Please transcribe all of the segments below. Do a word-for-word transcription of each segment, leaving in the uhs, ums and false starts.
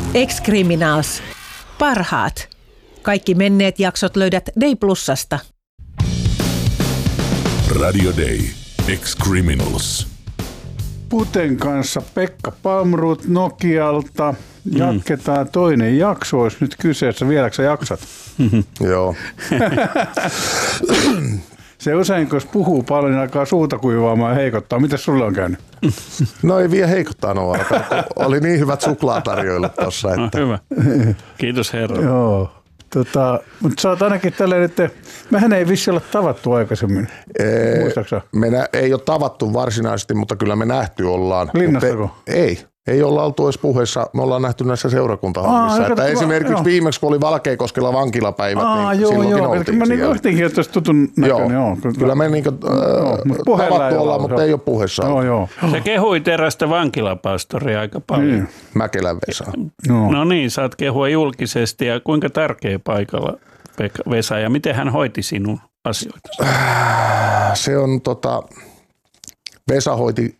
Ex-Criminals. Parhaat. Kaikki menneet jaksot löydät Day Plusasta. Radio Day. Ex-Criminals. Puten kanssa Pekka Palmroth Nokialta. Jatketaan mm. toinen jakso, olisi nyt kyseessä. Vieläkö sä jaksat? Joo. Se usein, kun puhuu paljon, niin alkaa suuta kuivaamaan ja heikottaa. Mitäs sulle on käynyt? No ei vielä heikottaa Noara. Oli niin hyvät suklaatarjoilut tuossa. Että... No, hyvä. Kiitos herra. Joo. Tota, mutta sä oot ainakin tälleen, että mehän ei vissi olla tavattu aikaisemmin. Muistaaksä? Me nä- ei ole tavattu varsinaisesti, mutta kyllä me nähty ollaan. Linnastako? Ei. Ei olla oltu edes puheessa. Me ollaan nähty näissä seurakuntahommissa. Että esimerkiksi joo. Viimeksi, kun oli Valkeakoskella vankilapäivät, Aa, niin joo, silloinkin joo. oltiin Mä siellä. niin yhtiinkin, että olisi tutun näköinen. Joo. Joo. Kyllä me niin kuin, äh, tavattu ollaan, mutta ei ole puheessa. Joo, joo. Sä kehuit erästä vankilapastoria aika paljon. Niin. Mäkelän Vesa. No. no niin, saat kehua julkisesti. Ja kuinka tärkeä paikalla Pekka Vesa ja miten hän hoiti sinun asioita? Se on tota, Vesa hoiti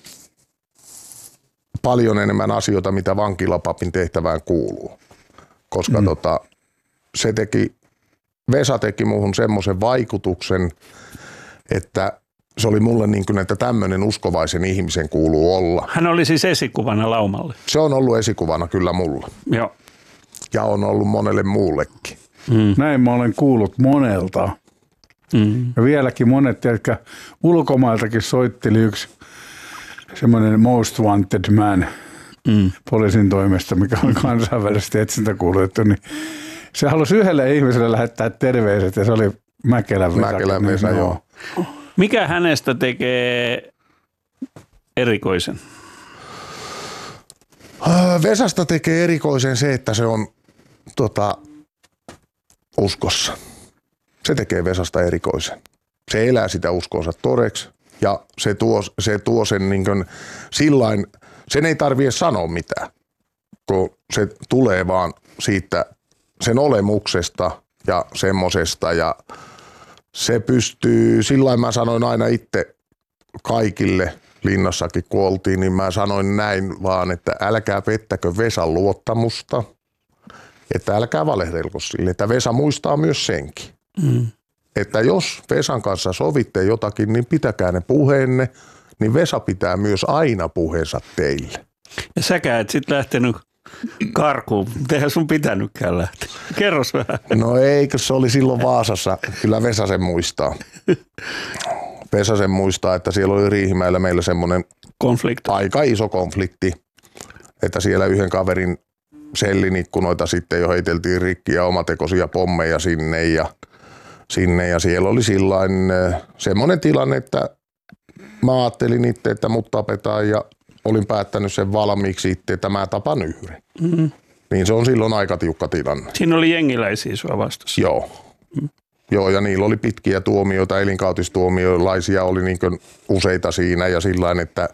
paljon enemmän asioita, mitä vankilapapin tehtävään kuuluu. Koska mm. tota, se teki, Vesa teki muuhun semmoisen vaikutuksen, että se oli mulle niin kuin, että tämmöinen uskovaisen ihmisen kuuluu olla. Hän oli siis esikuvana Laumalle. Se on ollut esikuvana kyllä mulla. Joo. Ja on ollut monelle muullekin. Mm. Näin mä olen kuullut monelta. Mm. Ja vieläkin monet, jotka ulkomailtakin soitteli yksi semmoinen most wanted man mm. poliisin toimesta, mikä on kansainvälisesti etsintäkuulutettu, niin se halusi yhdelle ihmiselle lähettää terveiset ja se oli Mäkelän Vesa. Mäkelän Vesa, niin, joo. Mikä hänestä tekee erikoisen? Vesasta tekee erikoisen se, että se on tota, uskossa. Se tekee Vesasta erikoisen. Se elää sitä uskonsa todeksi ja se tuo, se tuo sen niin kuin sillain, sen ei tarvitse sanoa mitään, kun se tulee vaan siitä sen olemuksesta ja semmosesta ja se pystyy, sillain mä sanoin aina itse kaikille linnassakin kun oltiin, niin mä sanoin näin vaan, että älkää pettäkö Vesan luottamusta, että älkää valehdelko sille, että Vesa muistaa myös senkin. Mm. Että jos Vesan kanssa sovitte jotakin, niin pitäkää ne puheenne, niin Vesa pitää myös aina puheensa teille. Ja säkään et sit lähtenyt karkuun, eihän sun pitänytkään lähteä. Kerros vähän. No eikö se oli silloin Vaasassa, kyllä Vesa sen muistaa. Vesa sen muistaa, että siellä oli Riihimäellä meillä semmoinen konflikti. Aika iso konflikti, että siellä yhden kaverin sellin ikkunoita sitten jo heiteltiin rikki ja omatekoisia pommeja sinne ja sinne ja siellä oli sillain semmoinen tilanne, että mä ajattelin itse, että mut tapetaan ja olin päättänyt sen valmiiksi itse, että mä tapan yhden. Mm. Niin se on silloin aika tiukka tilanne. Siinä oli jengiläisiä sua vastassa. Joo. Mm. Joo ja niillä oli pitkiä tuomioita, elinkautistuomiolaisia oli niin kuin useita siinä ja sillain, että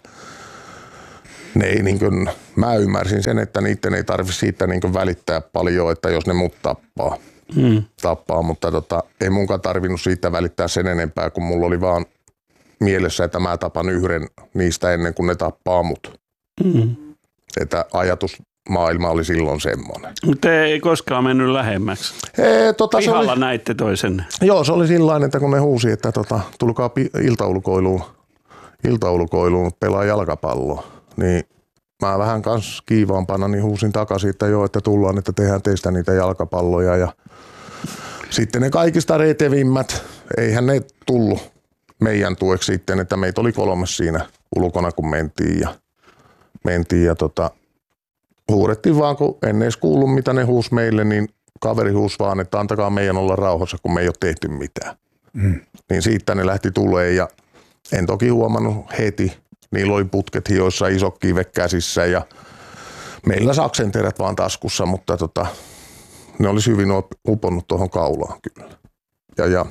ne ei niin kuin, mä ymmärsin sen, että niiden ei tarvitse siitä niin kuin välittää paljon, että jos ne mut tappaa. Hmm. tappaa, mutta tota, ei munkaan tarvinnut siitä välittää sen enempää, kun mulla oli vaan mielessä, että mä tapan yhden niistä ennen kuin ne tappaa mut. Hmm. Että ajatusmaailma oli silloin semmoinen. Mutta ei koskaan mennyt lähemmäksi. Ee, tota, Pihalla oli, näitte toisen. Joo, se oli sillain, että kun ne huusi, että tota, tulkaa iltaulkoiluun, iltaulkoiluun pelaa jalkapalloa, niin mä vähän kans kiivaampana niin huusin takaisin, että joo, että tullaan, että tehdään teistä niitä jalkapalloja ja sitten ne kaikista retevimmät, eihän ne tullut meidän tueksi sitten, että meitä oli kolme siinä ulkona, kun mentiin ja, mentiin ja tota, huudettiin vaan, kun en edes kuullut, mitä ne huusi meille, niin kaveri huusi vaan, että antakaa meidän olla rauhassa, kun me ei ole tehty mitään. Mm. Niin siitä ne lähti tulee ja en toki huomannut heti. Niillä oli putket hioissa, isot kivet käsissä ja meillä saksenterät vaan taskussa, mutta tota, ne olisi hyvin uponnut tuohon kaulaan kyllä. Ja, ja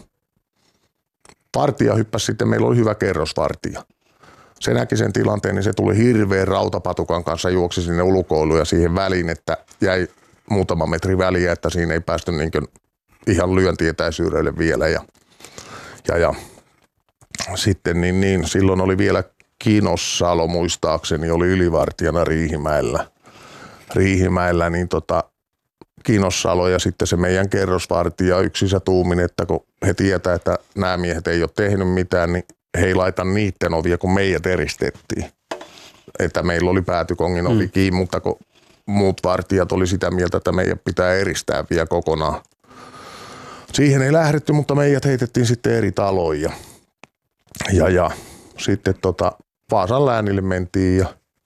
vartija hyppäsi sitten, meillä oli hyvä kerrosvartija. Se näki sen tilanteen, niin se tuli hirveän rautapatukan kanssa, juoksi sinne ulkoiluun ja siihen väliin, että jäi muutama metri väliä, että siinä ei päästy niin kuin ihan lyöntietäisyydelle vielä. Ja, ja, ja sitten niin, niin, silloin oli vielä Kino Salo muistaakseni, oli ylivartijana Riihimäellä. Riihimäellä, niin tota, Kinossalo ja sitten se meidän kerrosvartija yksissä tuumin, että kun he tietää, että nämä miehet ei ole tehnyt mitään, niin he ei laita niiden ovia, kun meidät eristettiin. Että meillä oli päätykongin ovi mm. kiinni, mutta kun muut vartijat oli sitä mieltä, että meidät pitää eristää vielä kokonaan. Siihen ei lähdetty, mutta meidät heitettiin sitten eri taloon ja, ja, ja sitten tota, Vaasan läänille mentiin ja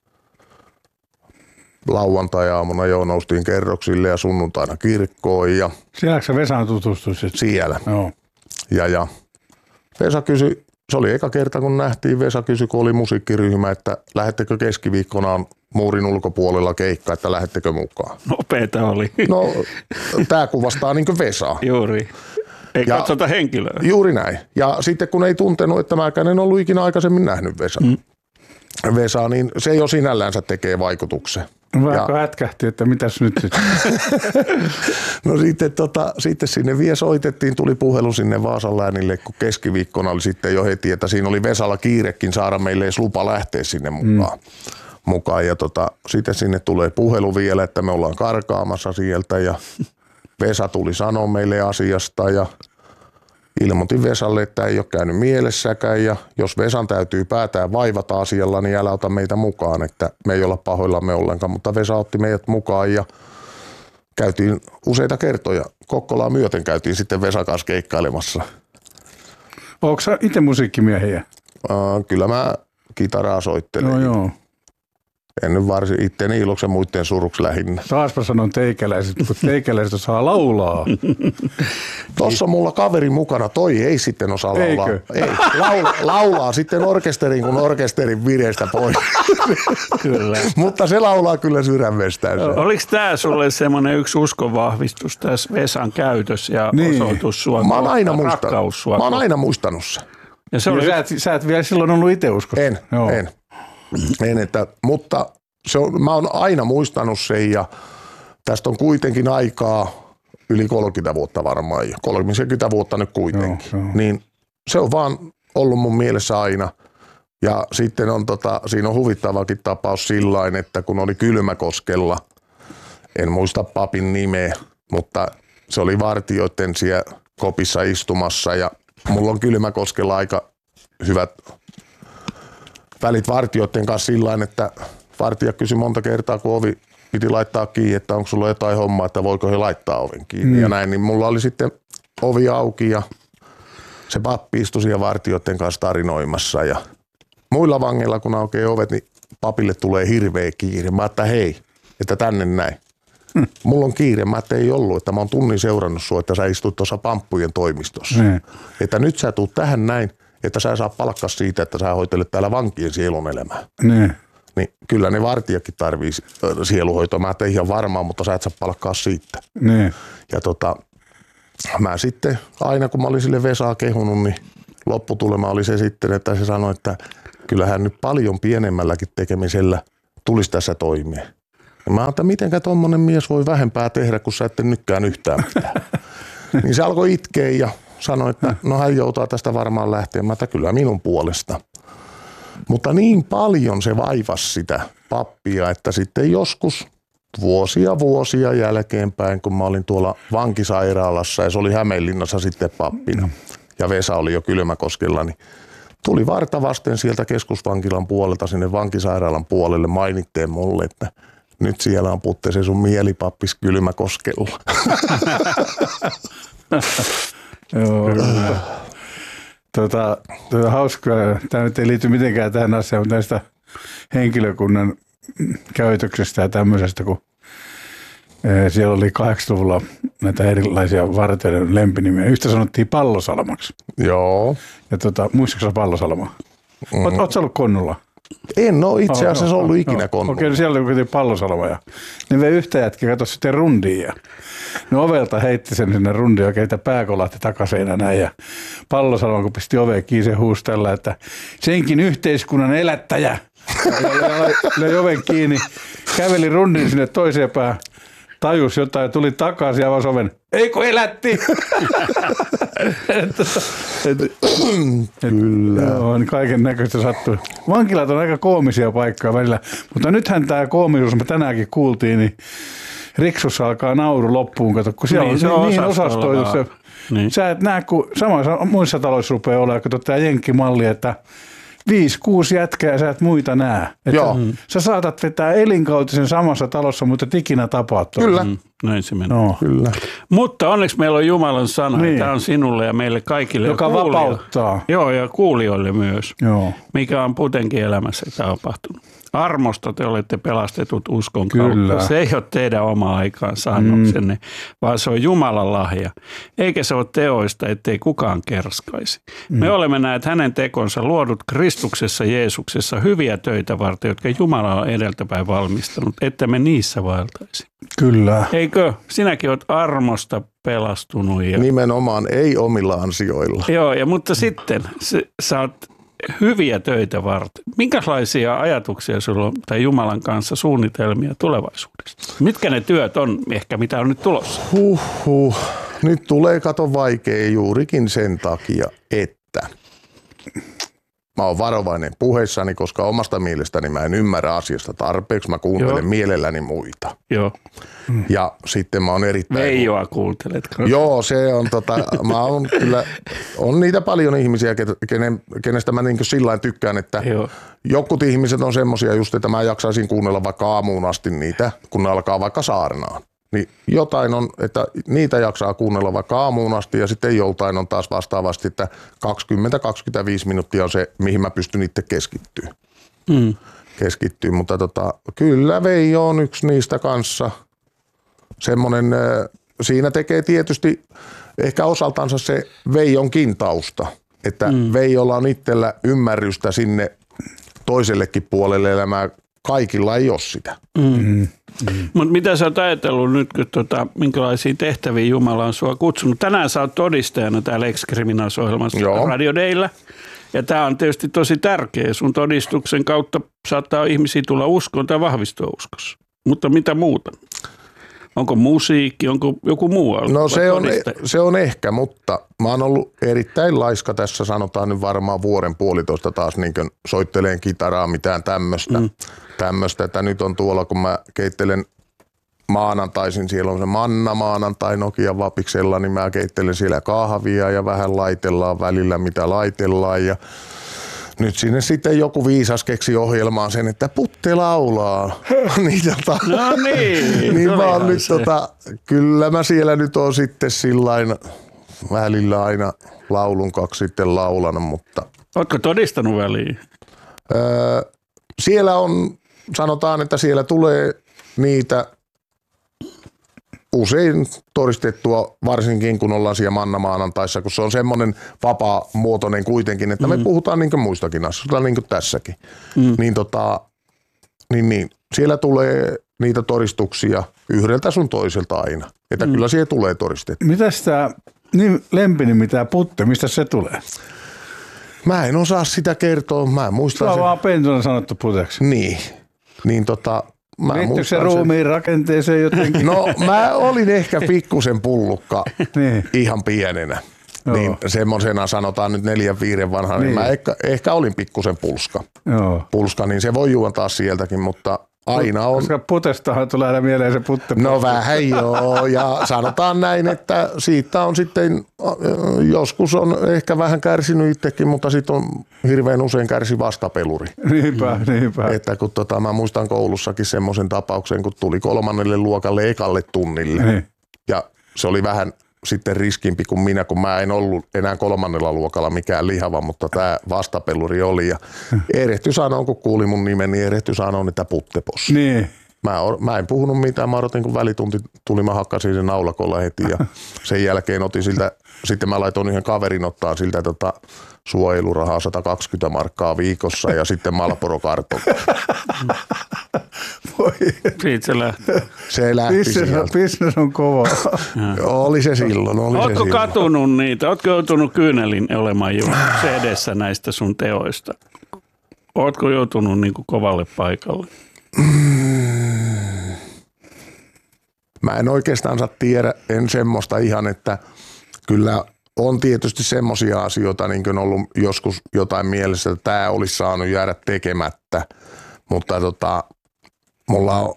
lauantai-aamuna jo noustiin kerroksille ja sunnuntaina kirkkoon. Ja sielläkö sä Vesaan tutustuisit? Siellä. Joo. Ja, ja Vesa kysyi, se oli eka kerta kun nähtiin, Vesa kysyi, kun oli musiikkiryhmä, että lähettekö keskiviikkona muurin ulkopuolella keikka, että lähettekö mukaan? Nopeeta oli. No, tää kuvastaa niin kuin Vesaa. Juuri. Ei ja, katsota henkilöä. Juuri näin. Ja sitten kun ei tuntenut, että mäkään en ollut ikinä aikaisemmin nähnyt Vesaa, mm. Vesaa, niin se jo sinällänsä tekee vaikutuksen. Vaikka hätkähti, että mitäs nyt sitten? No sitten, tota, sitten sinne vielä soitettiin, tuli puhelu sinne Vaasan läänille, kun keskiviikkona oli sitten jo heti, että siinä oli Vesalla kiirekin saada meille edes lupa lähteä sinne mukaan. Mm. mukaan. Ja tota, sitten sinne tulee puhelu vielä, että me ollaan karkaamassa sieltä ja Vesa tuli sanoa meille asiasta ja ilmoitin Vesalle, että ei ole käynyt mielessäkään ja jos Vesan täytyy päätään vaivata asialla, niin älä ota meitä mukaan, että me ei olla pahoillamme ollenkaan, mutta Vesa otti meidät mukaan ja käytiin useita kertoja. Kokkolaa myöten käytiin sitten Vesan kanssa keikkailemassa. Oletko sä itse musiikkimiehiä? Uh, kyllä mä kitaraa soittelen. No joo. En nyt varsin itteni iloksen muiden suruksi lähinnä. Taaspa sanon teikäläiset, kun teikäläiset osaa laulaa. Tuossa on mulla kaveri mukana, toi ei sitten osaa laulaa. Eikö? Ei, laula, laulaa sitten orkesterin kun orkesterin vireestä pois. Kyllä. Mutta se laulaa kyllä sydämestään. Oliko tämä sulle semmoinen yksi uskonvahvistus tässä Vesan käytös ja niin. osoitus sua mä oon aina kohtaan, muistanut. rakkaus sua Mä oon aina muistanut se. Ja se oli... sä, et, sä et vielä silloin ollut itse uskossa. En, Joo. en. en että, mutta se on, mä oon aina muistanut sen ja tästä on kuitenkin aikaa yli kolmekymmentä vuotta varmaan jo. kolmekymmentä vuotta nyt kuitenkin. Joo, joo. Niin se on vaan ollut mun mielessä aina. Ja sitten on tota, siinä on huvittavakin tapaus sillain, että kun oli Kylmäkoskella, en muista papin nimeä, mutta se oli vartijoiden siellä kopissa istumassa ja mulla on Kylmäkoskella aika hyvät välit vartijoiden kanssa sillain, että vartija kysyi monta kertaa, kun ovi piti laittaa kiinni, että onko sulla jotain hommaa, että voiko he laittaa oven kiinni mm. ja näin, niin mulla oli sitten ovi auki ja se pappi istui siellä vartijoiden kanssa tarinoimassa ja muilla vangeilla, kun aukeaa ovet, niin papille tulee hirveä kiire. Mä että hei, että tänne näin. Mm. Mulla on kiire, mä että ei ollut, että mä oon tunnin seurannut sua, että sä istut tuossa pamppujen toimistossa. Mm. Että nyt sä tuut tähän näin, että sä saa palkkaa siitä, että sä hoitelet täällä vankien sielun elämää. Mm. Niin kyllä ne vartijakin tarvii sieluhoitoa. Mä että ihan varmaan, mutta sä et saa palkkaa siitä. Mm. Ja tota, mä sitten aina kun mä olin sille Vesaa kehunut, niin lopputulema oli se sitten, että se sanoi, että kyllähän nyt paljon pienemmälläkin tekemisellä tulisi tässä toimia. Ja mä ajattelin, että mitenkä tommonen mies voi vähempää tehdä, kun sä ette nytkään yhtään mitään. Niin se alkoi itkeä ja sanoi, että no hän joutaa tästä varmaan lähteä. Mä että kyllä minun puolesta. Mutta niin paljon se vaivasi sitä pappia, että sitten joskus vuosia vuosia jälkeenpäin, kun mä olin tuolla vankisairaalassa ja se oli Hämeenlinnassa sitten pappina ja Vesa oli jo Kylmäkoskella, niin tuli varta vasten sieltä keskusvankilan puolelta sinne vankisairaalan puolelle mainitteen mulle, että nyt siellä on putte se sun mielipappis Kylmäkoskella. Joo. Tota, tota, hauskaa. Tämä nyt ei liity mitenkään tähän asiaan, mutta näistä henkilökunnan käytöksestä ja tämmöisestä, kun siellä oli kahdeksankymmentäluvulla näitä erilaisia vartijoiden lempinimiä. Yhtä sanottiin Pallosalmaksi. Joo. Ja tota, muistatko sä Pallosalmaa? Mm. Oot, oot sä ollut Konnulla? En ole itse asiassa oh, ollut oh, ikinä oh. Konnulla. Okei, okay, siellä oli kuitenkin Pallosalma ja ne vei yhtä jätkä, kato sitten rundiin ja ne ovelta heitti sen sinne rundiin oikein, että pää kolahti takaseinä näin ja Pallosalma, kun pisti oveen kiinni, se huusi tällä, että senkin yhteiskunnan elättäjä. Ja löi oven kiinni, käveli rundin sinne toiseen päähän. tajus jotain ja tuli takaisin ja avasi oven. Eikö elätti? Kyllä. Joo, niin kaiken näköistä sattuu. Vankilat on aika koomisia paikkoja välillä, mutta nythän tämä koomisuus, me tänäänkin kuultiin, niin Riksussa alkaa nauru loppuun, kato, kun siellä niin, on, on niin osastoitu se. Niin. Sä et näe, kun samassa muissa taloissa rupeaa olemaan, kun tämä jenkkimalli, että viisi, kuusi jätkää ja sä et muita näe. Joo. Sä, sä saatat vetää elinkautisen samassa talossa, mutta et ikinä tapaa. Kyllä. Mm, näin se menee. No. Kyllä. Mutta onneksi meillä on Jumalan sana. Niin. Tämä on sinulle ja meille kaikille. Joka ja vapauttaa. Joo, ja kuulijoille myös. Joo. Mikä on Putenkin elämässä tapahtunut. Armosta te olette pelastetut uskon Kyllä. kautta. Se ei ole teidän oma aikaan sanoksenne, mm. vaan se on Jumalan lahja. Eikä se ole teoista, ettei kukaan kerskaisi. Mm. Me olemme näet hänen tekonsa luodut Kristuksessa Jeesuksessa hyviä töitä varten, jotka Jumala on edeltäpäin valmistanut, että me niissä vaeltaisi. Kyllä. Eikö? Sinäkin olet armosta pelastunut. Ja... Nimenomaan ei omilla ansioilla. Joo, ja, mutta sitten se, sä oot hyviä töitä varten. Minkälaisia ajatuksia sulla on tai Jumalan kanssa suunnitelmia tulevaisuudesta? Mitkä ne työt on ehkä, mitä on nyt tulossa? Huhhuh. Nyt tulee kato vaikea juurikin sen takia, että mä oon varovainen puheissani, koska omasta mielestäni mä en ymmärrä asiasta tarpeeksi. Mä kuuntelen Joo. mielelläni muita. Joo. Ja sitten mä oon erittäin... Veijoa kuunteletko? Joo, se on tota, mä oon kyllä, on niitä paljon ihmisiä, kenen, kenestä mä niin sillain tykkään, että Joo. jokut ihmiset on semmosia just, että mä jaksaisin kuunnella vaikka aamuun asti niitä, kun ne alkaa vaikka saarnaan. Niin jotain on, että niitä jaksaa kuunnella vaikka aamuun asti ja sitten joltain on taas vastaavasti, että kaksikymmentä kaksikymmentäviisi minuuttia on se, mihin mä pystyn itse keskittyä. Mm. Keskittyä, mutta tota, kyllä Veijo on yksi niistä kanssa. Semmoinen, siinä tekee tietysti ehkä osaltansa se Veijonkin tausta, että mm. Veijolla on itsellä ymmärrystä sinne toisellekin puolelle elämää. Kaikilla ei ole sitä. Mm. Mm. Mm. Mutta mitä sä oot ajatellut nyt, kun tota, minkälaisia tehtäviä Jumala on sua kutsunut? Tänään sä oot todistajana täällä Ex Criminals-ohjelmassa Radio Dayllä. Ja tämä on tietysti tosi tärkeä. Sun todistuksen kautta saattaa ihmisiä tulla uskoon tai vahvistua uskossa. Mutta mitä muuta? Onko musiikki, onko joku muu? No se on, se on ehkä, mutta mä oon ollut erittäin laiska tässä, sanotaan nyt varmaan vuoden puolitoista taas niin kuin soitteleen kitaraa, mitään tämmöistä. Mm. Tämmöistä, että nyt on tuolla, kun mä keittelen maanantaisin, siellä on se Manna maanantai Nokian Vapiksella, niin mä keittelen siellä kahvia ja vähän laitellaan välillä, mitä laitellaan ja nyt sinne sitten joku viisas keksi ohjelmaan sen, että Putte laulaa. niin, tota, no niin. niin mä oon nyt tota, kyllä mä siellä nyt on sitten sillain välillä aina laulun kaksi sitten laulanut, mutta... Ootko todistanut väliin? Öö, siellä on, sanotaan, että siellä tulee niitä usein todistettua, varsinkin kun ollaan siellä Manna-maanantaissa, kun se on semmoinen vapaa-muotoinen kuitenkin, että me mm. puhutaan niin kuin muistakin asioista, niin kuin tässäkin. Mm. Niin, tota, niin, niin siellä tulee niitä todistuksia yhdeltä sun toiselta aina. Että mm. kyllä siihen tulee todistettua. Mitäs tämä niin lempinimi, tämä Putte, mistä se tulee? Mä en osaa sitä kertoa, mä muistan se. Se on vaan pentuna sanottu Puteksi. Niin, niin tota... Liittyykö se ruumiin rakenteeseen jotenkin? No mä olin ehkä pikkusen pullukka niin. ihan pienenä. Joo. Niin semmosena sanotaan nyt neljän viiden vanhana, niin, niin mä ehkä, ehkä olin pikkusen pulska. Joo. Pulska, niin se voi juontaa sieltäkin, mutta aina on. Koska Putestahan tulee aina mieleen se Putte. No vähän joo, ja sanotaan näin, että siitä on sitten, joskus on ehkä vähän kärsinyt itsekin, mutta sitten on hirveän usein kärsi vastapeluri. Niinpä, niinpä. Että kun tota, mä muistan koulussakin semmoisen tapauksen, kun tuli kolmannelle luokalle ekalle tunnille. Niin. Ja se oli vähän sitten riskimpi kuin minä, kun mä en ollut enää kolmannella luokalla mikään lihava, mutta tämä vastapeluri oli. Ja erehty sanoa, kun kuuli mun nimen, niin erehty sanoa, että Puttepossi. Niin. Mä, mä en puhunut mitään, mä odotin, kun välitunti tuli, mä hakkasin sen naulakolla heti ja sen jälkeen otin siltä, sitten mä laitoin yhden kaverin ottaa siltä tota, suojelurahaa sata kaksikymmentä markkaa viikossa ja sitten Marlboro-karton. Siitä se lähti. Se lähti business, sieltä. Business on kova. Oli se silloin. Oli Ootko se silloin. katunut niitä? Ootko joutunut kyynelin olemaan jo se edessä näistä sun teoista? Ootko joutunut niin kuin kovalle paikalle? Mm. mä en oikeastaan tiedä, en semmoista ihan, että kyllä on tietysti semmoisia asioita, niin kuin ollut joskus jotain mielessä, että tämä olisi saanut jäädä tekemättä, mutta tota, mulla on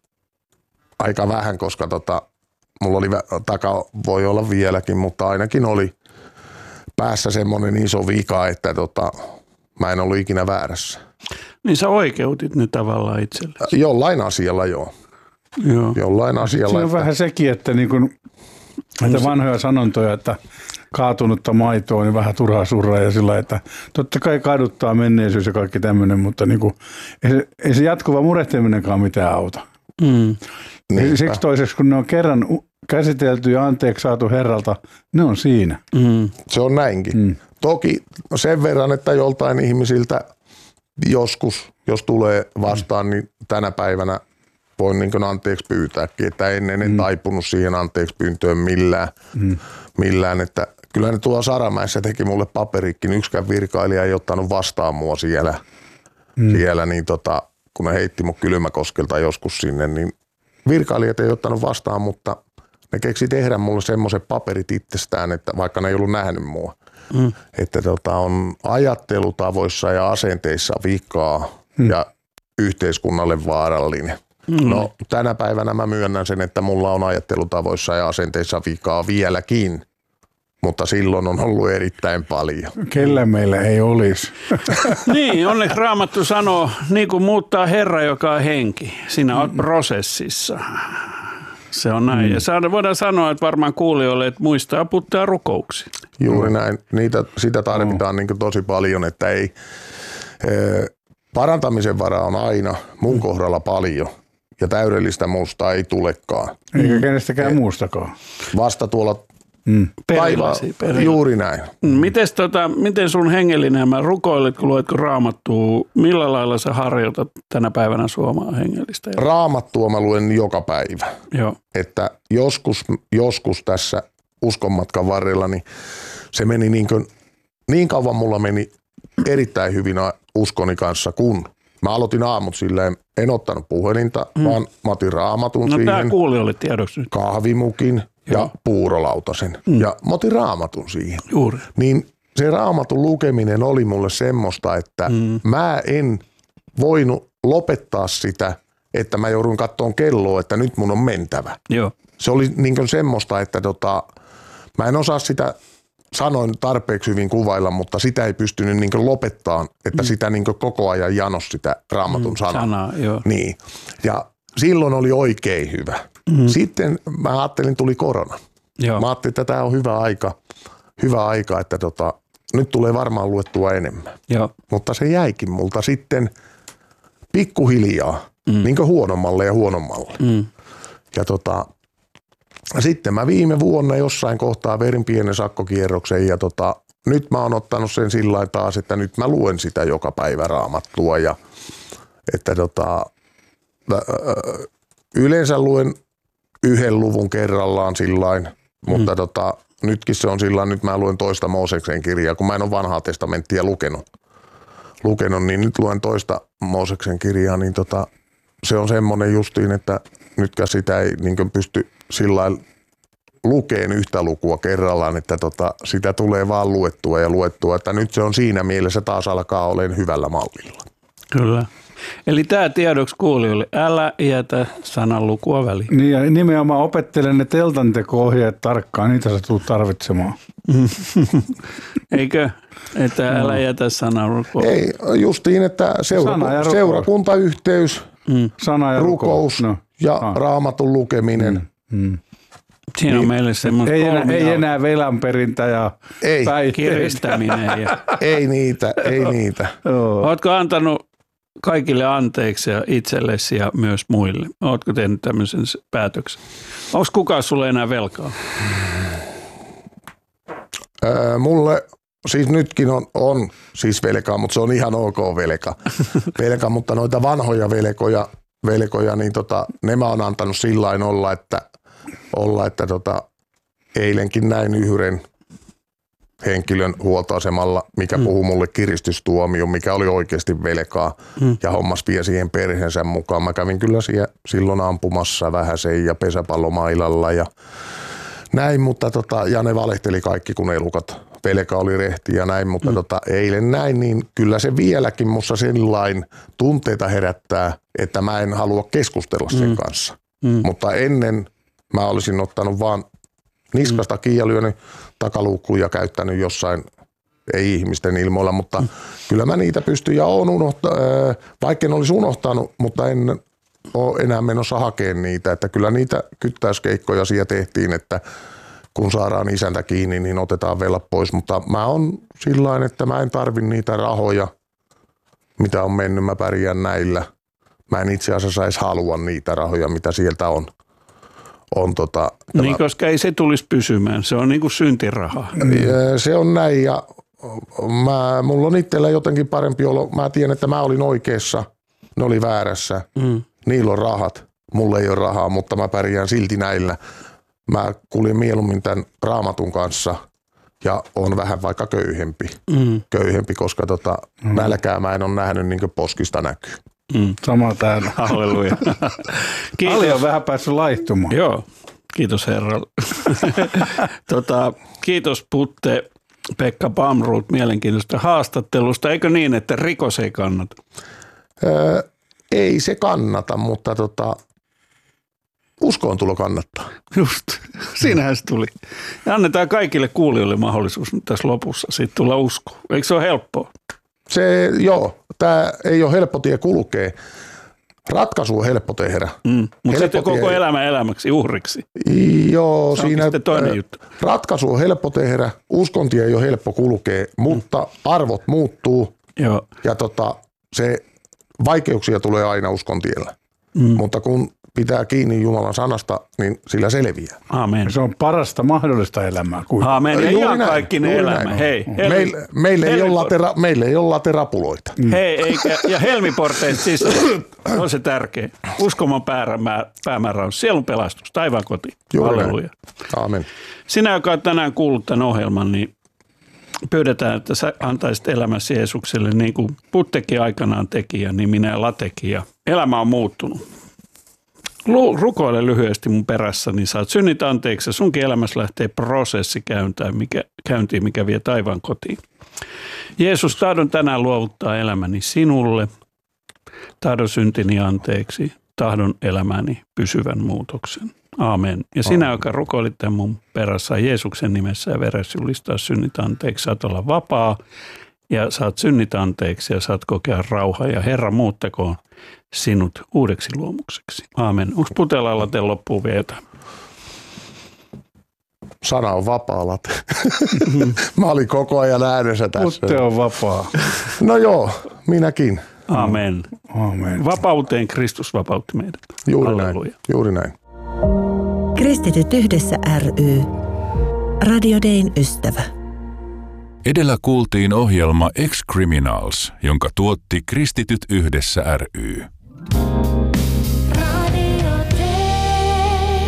aika vähän, koska tota, mulla oli taka, voi olla vieläkin, mutta ainakin oli päässä semmoinen iso vika, että tota, mä en ollut ikinä väärässä. Niin sä oikeutit ne tavallaan itsellesi. Jollain asialla joo. Joo. Jollain asialla. Se on että... vähän sekin, että niin kun, näitä vanhoja sanontoja, että kaatunutta maitoa, niin vähän turhaa surraa ja sillä, että totta kai kaduttaa menneisyys ja kaikki tämmöinen, mutta niin kuin, ei, se, ei se jatkuva murehtiminenkaan mitään auta. Mm. Siksi toiseksi, kun ne on kerran käsitelty ja anteeksi saatu herralta, ne on siinä. Mm. Se on näinkin. Mm. Toki sen verran, että joltain ihmisiltä joskus, jos tulee vastaan, niin tänä päivänä voin niin kuin anteeksi pyytääkin, että ennen en mm. taipunut siihen anteeksi pyyntöön millään, mm. millään, että kyllä ne tuolla Saramäessä teki mulle paperikin, yksikään virkailija ei ottanut vastaan mua siellä, mm. siellä niin tota, kun ne heitti mut Kylmäkoskelta joskus sinne, niin virkailijat ei ottanut vastaan, mutta ne keksi tehdä mulle semmoiset paperit itsestään, että vaikka ne ei ollut nähnyt mua, mm. että tota, on ajattelutavoissa ja asenteissa vikaa mm. ja yhteiskunnalle vaarallinen. Mm. No tänä päivänä mä myönnän sen, että mulla on ajattelutavoissa ja asenteissa vikaa vieläkin, mutta silloin on ollut erittäin paljon. Kellä meillä ei olisi. Niin, onneksi Raamattu sanoo, niin kuin muuttaa Herra, joka on henki. Sinä olet prosessissa. Se on näin. Mm. Ja voidaan sanoa, että varmaan kuulijoille, että muistaa puttaa rukouksia. Juuri näin. Niitä, sitä tarvitaan mm. niin kuin tosi paljon, että ei, e, parantamisen varaa on aina mun kohdalla paljon. Ja täydellistä muusta ei tulekaan. Eikä kenestäkään mm. muustakaan. Vasta tuolla mm. taivaan. Juuri näin. Mites, tota, miten sun hengellinen elämä, rukoiletko, luetko Raamattua, millä lailla sä harjoitat tänä päivänä suomaa hengellistä elämää? Raamattua mä luen joka päivä. Joo. Että joskus, joskus tässä uskonmatkan varrella, niin se meni niin, kuin, niin kauan mulla meni erittäin hyvin uskoni kanssa, kun mä aloitin aamut silleen, en ottanut puhelinta, mm. vaan mä otin Raamatun no, siihen. No tää kuulijoille tiedoksi nyt. Kahvimukin ja Joo. puurolautasen. Mm. Ja mä otin Raamatun siihen. Juuri. Niin se Raamatun lukeminen oli mulle semmoista, että mm. mä en voinut lopettaa sitä, että mä joudun kattoon kelloa, että nyt mun on mentävä. Joo. Se oli niin kuin semmoista, että tota, mä en osaa sitä sanoin tarpeeksi hyvin kuvailla, mutta sitä ei pystynyt niin kuin lopettaa, että mm. sitä niin kuin koko ajan janos sitä Raamatun mm, sanaa. sanaa joo. Niin. Ja silloin oli oikein hyvä. Mm. Sitten mä ajattelin, tuli korona. Joo. Mä ajattelin, että tämä on hyvä aika, hyvä aika että tota, nyt tulee varmaan luettua enemmän. Joo. Mutta se jäikin multa sitten pikkuhiljaa, mm. niin kuin huonommalle ja huonommalle. Mm. Ja tota, sitten mä viime vuonna jossain kohtaa verin pienen sakkokierroksen ja tota, nyt mä oon ottanut sen sillä lailla taas, että nyt mä luen sitä joka päivä Raamattua ja että tota, yleensä luen yhden luvun kerrallaan sillain, mutta mm. tota, nytkin se on sillain, nyt mä luen toista Mooseksen kirjaa, kun mä en ole vanhaa testamenttia lukenut, lukenut niin nyt luen toista Mooseksen kirjaa, niin tota, se on semmoinen justiin, että nytkään sitä ei niin pysty sillain lukeen yhtä lukua kerrallaan, että tota, sitä tulee vaan luettua ja luettua, että nyt se on siinä mielessä taas alkaa olemaan hyvällä mallilla. Kyllä. Eli tämä tiedoksi kuulijoille, älä jätä sanan lukua väliin. Niin ja nimenomaan opettelen ne teltanteko-ohjeet tarkkaan, niitä sä tulet tarvitsemaan. Eikö? Että älä no. jätä sanan lukua. Ei, justiin, että seura- seurakuntayhteys, mm. sana ja rukous no. ja ah. Raamatun lukeminen. Mm. Mm. Siinä niin, on meille semmoista ei, enää, ei enää velanperintä ja kiristäminen. Ja. Ei niitä, ei niitä. Ootko antanut kaikille anteeksi ja itsellesi ja myös muille? Ootko tehnyt tämmöisen päätöksen? Onko kukaan sulle enää velkaa? Öö, mulle siis nytkin on, on siis velkaa, mutta se on ihan ok velka. velka mutta noita vanhoja velkoja, velkoja niin tota, ne mä oon antanut sillain olla, että olla, että tota, eilenkin näin yhden henkilön huoltoasemalla, mikä mm. puhui mulle kiristystuomio, mikä oli oikeasti velkaa mm. ja hommas vie siihen perheensä mukaan. Mä kävin kyllä siellä silloin ampumassa vähäsen ja pesäpallomailalla ja näin, mutta tota, ja ne valehteli kaikki kun elukat. Velka oli rehti ja näin, mutta mm. tota, eilen näin, niin kyllä se vieläkin musta sellainen tunteita herättää, että mä en halua keskustella sen mm. kanssa. Mm. Mutta ennen mä olisin ottanut vaan niskasta kiinni ja lyönyt takaluukkuun ja käyttänyt jossain, ei ihmisten ilmoilla, mutta mm. kyllä mä niitä pystyn ja oon unohtanut, vaikka en olisi unohtanut, mutta en ole enää menossa hakemaan niitä. Että kyllä niitä kyttäyskeikkoja siellä tehtiin, että kun saadaan isäntä kiinni, niin otetaan velat pois, mutta mä oon sillain, että mä en tarvi niitä rahoja, mitä on mennyt, mä pärjään näillä. Mä en itse asiassa edes halua niitä rahoja, mitä sieltä on. on tota, niin, tämä, koska ei se tulisi pysymään, se on niin kuin syntiraha. Se on näin ja mä, mulla on itsellä jotenkin parempi olo. Mä tiedän, että mä olin oikeassa, ne oli väärässä. Mm. Niillä on rahat, mulla ei ole rahaa, mutta mä pärjään silti näillä. Mä kuljen mieluummin tämän Raamatun kanssa ja on vähän vaikka köyhempi, mm. köyhempi koska tota, mm. nälkää mä en ole nähnyt niin kuin poskista näkyy. Mm. Sama täällä. Halleluja. Ali on vähän päässyt laihtumaan. Joo, kiitos herralle. tota, kiitos Putte Pekka Pamruut mielenkiintoista haastattelusta. Eikö niin, että rikos ei kannata? Öö, ei se kannata, mutta tota, uskoon tulo kannattaa. Just, siinähän se tuli. Ja annetaan kaikille kuulijoille mahdollisuus tässä lopussa siitä tulla uskoon. Eikö se ole helppoa? Se, joo, tämä ei ole helppo tie kulkea. Ratkaisu on helppo tehdä. Mm, mutta sitten koko tie... elämä elämäksi, uhriksi. Joo, se siinä toinen juttu. Ratkaisu on helppo tehdä. Uskontie ei ole helppo kulkea, mutta mm. arvot muuttuu. Joo. Ja tota, se vaikeuksia tulee aina uskontiellä. Mm. Mutta kun pitää kiinni Jumalan sanasta, niin sillä selviää. Amen. Se on parasta mahdollista elämää. Kuin. Amen. Ja ihan kaikki ne elämä. Hei, Helmi, meille, meille, ei olla tera, meille ei olla terapuloita. Mm. Hei, eikä, ja helmiporteista siis on se tärkeä. Uskoman päämäärä, päämäärä on sielun pelastus, taivaan koti. Halleluja. Amen. Sinä, joka olet tänään kuullut tämän ohjelman, niin pyydetään, että sä antaisit elämäsi Jeesukselle niin kuin Puttekin aikanaan teki ja niin minä Latekin. Ja elämä on muuttunut. Rukoile lyhyesti mun perässä, niin saat synnit anteeksi ja sunkin elämässä lähtee prosessi käyntiin, mikä, käyntiin, mikä vie taivaan kotiin. Jeesus, tahdon tänään luovuttaa elämäni sinulle, tahdon syntini anteeksi, tahdon elämäni pysyvän muutoksen. Aamen. Ja sinä, joka rukoilit tämän mun perässä Jeesuksen nimessä ja veressä julistaa synnit anteeksi, saat olla vapaa ja saat synnit anteeksi ja saat kokea rauhaa ja Herra muuttakoon sinut uudeksi luomukseksi. Aamen. Onko Putelalla teillä loppuun vielä jotain? Sana on vapaa, Late. Mä olin koko ajan äänessä tässä. Putte on vapaa. No joo, minäkin. Aamen. Aamen. Vapauteen Kristus vapautti meidät. Juuri Halleluja. näin. Juuri näin. Kristityt yhdessä ry. Radio Dayn ystävä. Edellä kuultiin ohjelma Ex-Criminals, jonka tuotti Kristityt yhdessä ry.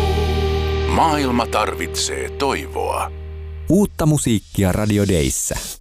Maailma tarvitsee toivoa. Uutta musiikkia Radio Dayssä.